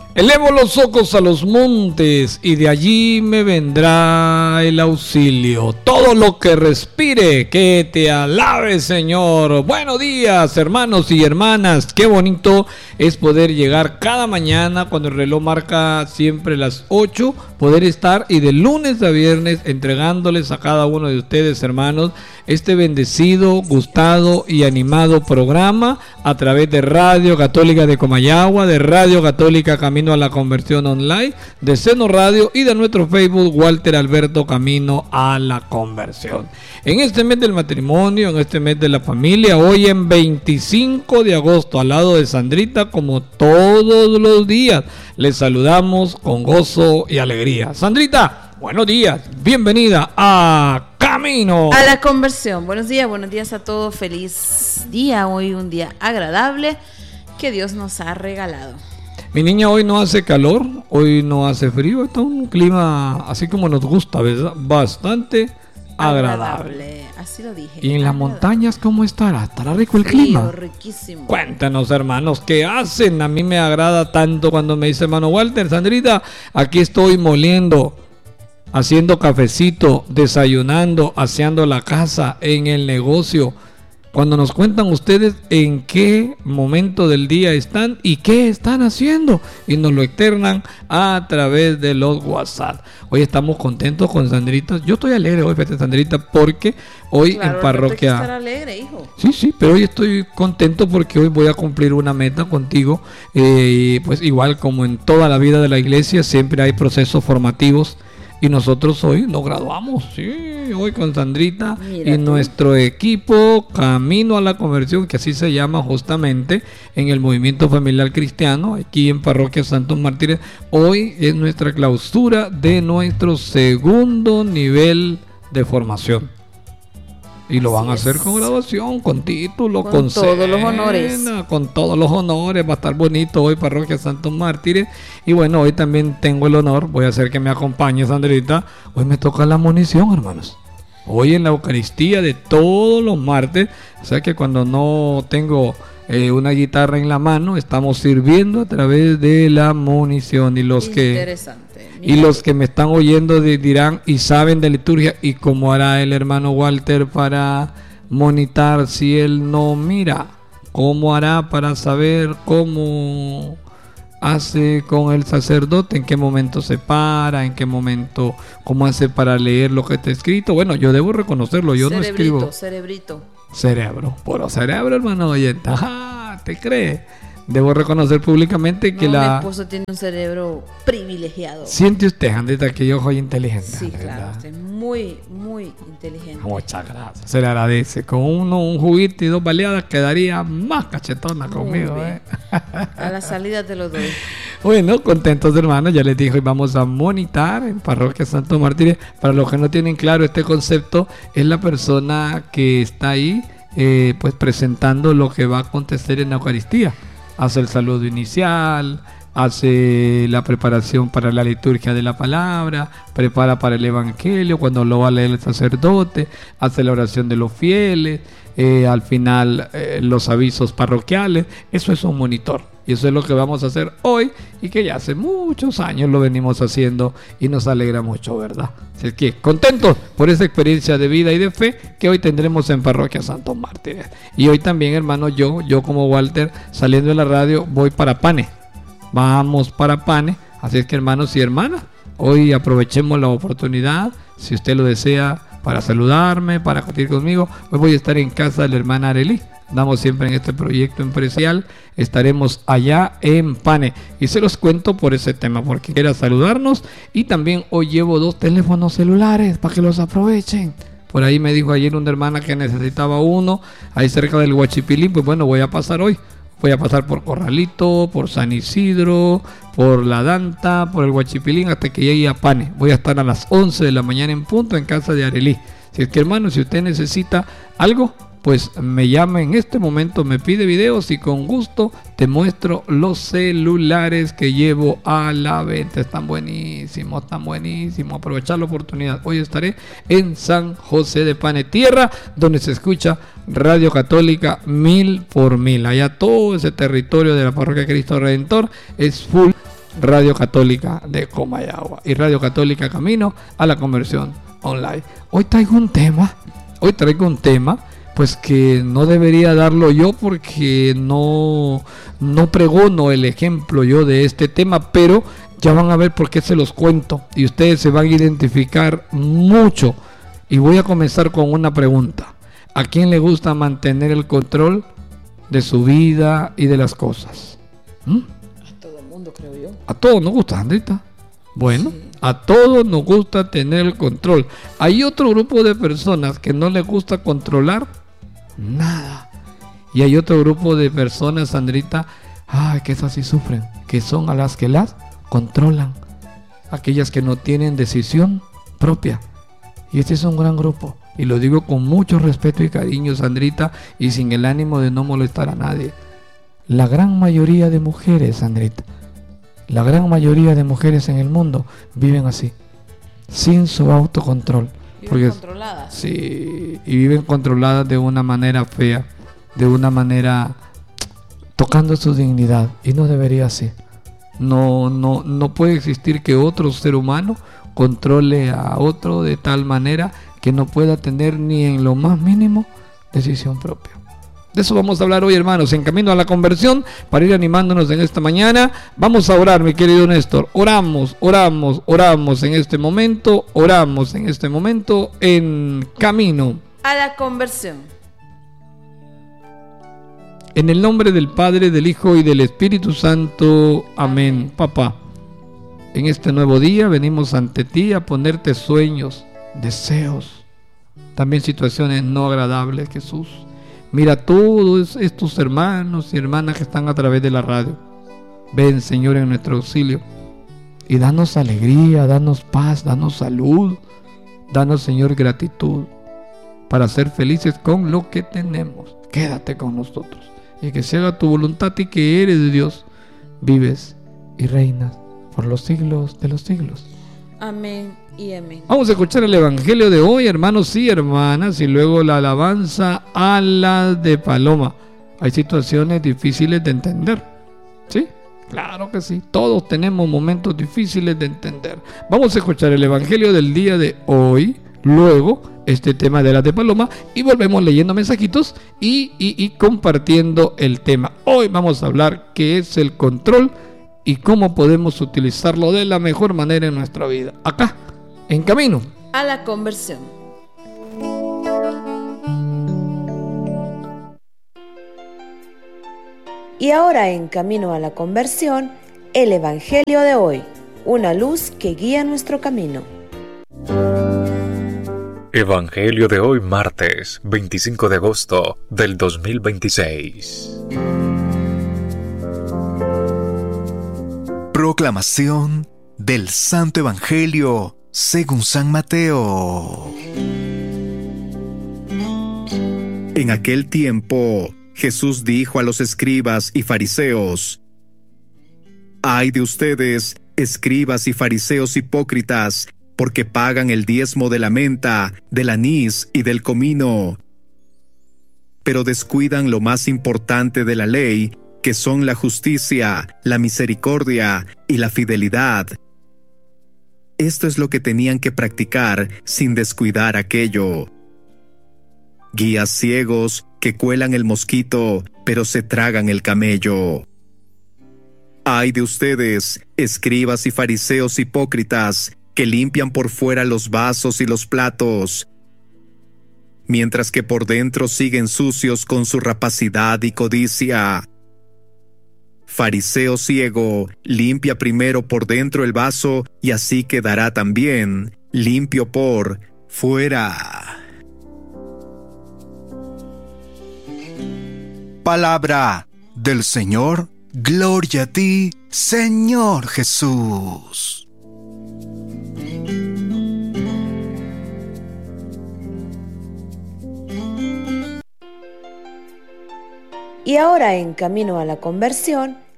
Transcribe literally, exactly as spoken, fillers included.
Elevo los ojos a los montes y de allí me vendrá el auxilio. Todo lo que respire, que te alabe, Señor. Buenos días, hermanos y hermanas. Qué bonito es poder llegar cada mañana cuando el reloj marca siempre las ocho, poder estar y de lunes a viernes entregándoles a cada uno de ustedes, hermanos, este bendecido, gustado y animado programa a través de Radio Católica de Comayagua, de Radio Católica Camino a la Conversión Online, de Seno Radio y de nuestro Facebook Walter Alberto Camino a la Conversión. En este mes del matrimonio, en este mes de la familia, hoy en veinticinco de agosto, al lado de Sandrita, como todos los días, les saludamos con gozo y alegría. Sandrita, buenos días, bienvenida a Camino a la Conversión. Buenos días, buenos días a todos. Feliz día, hoy un día agradable que Dios nos ha regalado. Mi niña, hoy no hace calor, hoy no hace frío, está un clima así como nos gusta, ¿verdad? Bastante agradable. agradable. Así lo dije. ¿Y en las montañas cómo estará? ¿Estará rico el Frío, clima? Riquísimo. Cuéntanos, hermanos, ¿qué hacen? A mí me agrada tanto cuando me dice hermano Walter, Sandrita, aquí estoy moliendo, haciendo cafecito, desayunando, aseando la casa, en el negocio. Cuando nos cuentan ustedes en qué momento del día están y qué están haciendo y nos lo externan a través de los WhatsApp. Hoy estamos contentos con Sandrita. Yo estoy alegre hoy, fíjate, Sandrita, porque hoy claro, en parroquia... Hay que estar alegre, hijo. Sí, sí, pero hoy estoy contento porque hoy voy a cumplir una meta contigo. Eh, pues igual como en toda la vida de la iglesia, siempre hay procesos formativos. Y nosotros hoy nos graduamos, sí, hoy con Sandrita. Mira y tú. Nuestro equipo Camino a la Conversión, que así se llama justamente en el movimiento familiar cristiano, aquí en Parroquia Santos Mártires. Hoy es nuestra clausura de nuestro segundo nivel de formación. Y lo van a hacer con graduación, con título, con, con todos cena, los honores. Con todos los honores. Va a estar bonito hoy Parroquia Santos Mártires. Y bueno, hoy también tengo el honor, voy a hacer que me acompañe Sandrita. Hoy me toca la munición, hermanos. Hoy en la Eucaristía de todos los martes. O sea que cuando no tengo eh, una guitarra en la mano, estamos sirviendo a través de la munición. Y los que... Y los que me están oyendo dirán y saben de liturgia, ¿y cómo hará el hermano Walter para monitorar si él no mira? ¿Cómo hará para saber cómo hace con el sacerdote? ¿En qué momento se para? ¿En qué momento? ¿Cómo hace para leer lo que está escrito? Bueno, yo debo reconocerlo, yo cerebrito, no escribo. Cerebrito, cerebro, puro cerebro, hermano oyente. Ajá, ¿te crees? Debo reconocer públicamente que no, la... mi esposo tiene un cerebro privilegiado. ¿Siente usted, Andrita, que yo soy inteligente? Sí, claro, usted es muy, muy inteligente. Muchas gracias, se le agradece. Con uno, un juguito y dos baleadas quedaría más cachetona muy conmigo. ¿eh? A la salida te lo doy. Bueno, contentos, hermanos, ya les dije, hoy vamos a monitorar en Parroquia Santos Mártires. Para los que no tienen claro este concepto, es la persona que está ahí, eh, pues presentando lo que va a acontecer en la Eucaristía. Hace el saludo inicial, hace la preparación para la liturgia de la palabra, prepara para el evangelio cuando lo va a leer el sacerdote, hace la oración de los fieles, eh, al final eh, los avisos parroquiales. Eso es un monitor y eso es lo que vamos a hacer hoy y que ya hace muchos años lo venimos haciendo y nos alegra mucho, ¿verdad? Así que contentos por esa experiencia de vida y de fe que hoy tendremos en Parroquia Santos Mártires. Y hoy también, hermano, yo, yo como Walter, saliendo de la radio, voy para Pane. Vamos para Pane. Así es que, hermanos y hermanas, hoy aprovechemos la oportunidad, si usted lo desea, para saludarme, para compartir conmigo. Hoy voy a estar en casa de la hermana Arely. Andamos siempre en este proyecto empresarial. Estaremos allá en Pane. Y se los cuento por ese tema, porque quiera saludarnos. Y también hoy llevo dos teléfonos celulares para que los aprovechen. Por ahí me dijo ayer una hermana que necesitaba uno, ahí cerca del Huachipilín. Pues bueno, voy a pasar hoy. Voy a pasar por Corralito, por San Isidro, por La Danta, por el Huachipilín, hasta que llegue a Pane. Voy a estar a las once de la mañana en punto en casa de Arely. Si es que, hermano, si usted necesita algo, pues me llama en este momento, me pide videos y con gusto te muestro los celulares que llevo a la venta. Están buenísimos, están buenísimos. Aprovechar la oportunidad. Hoy estaré en San José de Pane, tierra donde se escucha Radio Católica Mil por Mil. Allá todo ese territorio de la Parroquia Cristo Redentor es full Radio Católica de Comayagua y Radio Católica Camino a la Conversión Online. Hoy traigo un tema, hoy traigo un tema, pues que no debería darlo yo porque no, no pregono el ejemplo yo de este tema, pero ya van a ver por qué se los cuento y ustedes se van a identificar mucho. Y voy a comenzar con una pregunta. ¿A quién le gusta mantener el control de su vida y de las cosas? ¿Mm? A todo el mundo, creo yo. A todos nos gusta, Andrita. Bueno, sí. A todos nos gusta tener el control. Hay otro grupo de personas que no les gusta controlar nada. Y hay otro grupo de personas, Sandrita, ay, que esas sí sufren, que son a las que las controlan. Aquellas que no tienen decisión propia. Y este es un gran grupo. Y lo digo con mucho respeto y cariño, Sandrita, y sin el ánimo de no molestar a nadie. La gran mayoría de mujeres, Sandrita, la gran mayoría de mujeres en el mundo viven así, sin su autocontrol. Viven porque, controladas. Sí, y viven controladas de una manera fea, de una manera tocando su dignidad, y no debería ser. No, no, no puede existir que otro ser humano controle a otro de tal manera que no pueda tener ni en lo más mínimo decisión propia. De eso vamos a hablar hoy, hermanos, en Camino a la Conversión, para ir animándonos en esta mañana. Vamos a orar, mi querido Néstor. Oramos, oramos, oramos en este momento, oramos en este momento en Camino a la Conversión. En el nombre del Padre, del Hijo y del Espíritu Santo. Amén. Papá, en este nuevo día venimos ante ti a ponerte sueños, deseos, también situaciones no agradables, Jesús. Mira todos estos hermanos y hermanas que están a través de la radio. Ven, Señor, en nuestro auxilio y danos alegría, danos paz, danos salud, danos, Señor, gratitud para ser felices con lo que tenemos. Quédate con nosotros y que se haga tu voluntad, y que eres Dios, vives y reinas por los siglos de los siglos. Amén y amén. Vamos a escuchar el evangelio de hoy, hermanos y hermanas, y luego la alabanza a la de Paloma. Hay situaciones difíciles de entender, ¿sí? Claro que sí, todos tenemos momentos difíciles de entender. Vamos a escuchar el evangelio del día de hoy, luego este tema de la de Paloma, y volvemos leyendo mensajitos y, y, y compartiendo el tema. Hoy vamos a hablar qué es el control y cómo podemos utilizarlo de la mejor manera en nuestra vida. Acá, en Camino a la Conversión. Y ahora en Camino a la Conversión, el Evangelio de hoy, una luz que guía nuestro camino. Evangelio de hoy, martes veinticinco de agosto del dos mil veintiséis. Proclamación del Santo Evangelio según San Mateo. En aquel tiempo, Jesús dijo a los escribas y fariseos: «Ay de ustedes, escribas y fariseos hipócritas, porque pagan el diezmo de la menta, del anís y del comino, pero descuidan lo más importante de la ley, que son la justicia, la misericordia y la fidelidad». Esto es lo que tenían que practicar sin descuidar aquello. Guías ciegos que cuelan el mosquito, pero se tragan el camello. Ay de ustedes, escribas y fariseos hipócritas, que limpian por fuera los vasos y los platos, mientras que por dentro siguen sucios con su rapacidad y codicia. Fariseo ciego, limpia primero por dentro el vaso, y así quedará también limpio por fuera. Palabra del Señor. Gloria a ti, Señor Jesús. Y ahora en Camino a la Conversión,